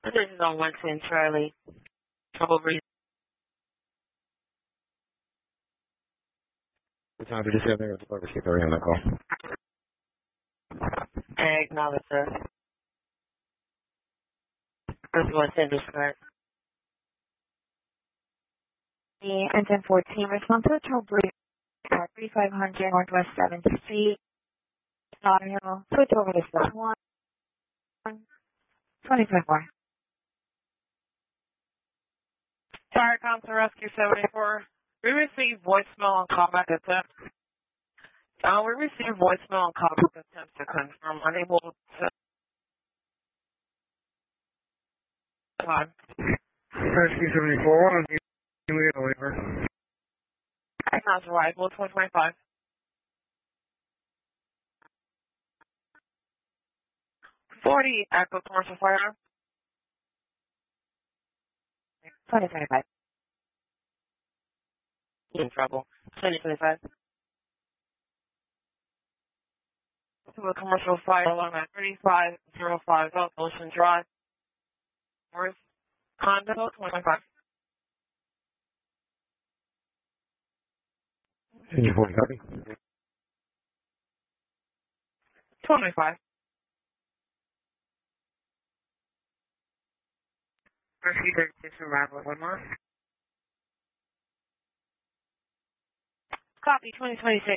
This is on 110 Charlie. Trouble breathing. What time did you say there? Let's get on that call. I acknowledge, sir. This is 110 Discard. The engine 14 response to trouble breathing at 3500 Northwest 7th Street. Notting Hill. Switch over to stop 1. 2024. Fire Council Rescue 74. We received voicemail on callback attempt. We received voicemail on callback attempt to confirm unable to. Rescue 74, give me a waiver. Acknowledge arrival 2025. Active commercial firearm. 2025. In trouble. 2025. To a commercial fire alarm at 3505 South Ocean Drive. North Condo 2025. Engine 40, copy. 25. Rescue 36 arrival 1 more. Copy 2026.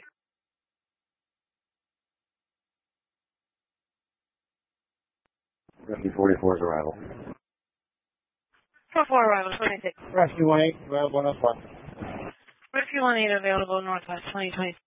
Rescue 44's arrival. 44 arrival 26. Rescue 18, arrival 105. Rescue 18 available Northwest 2026.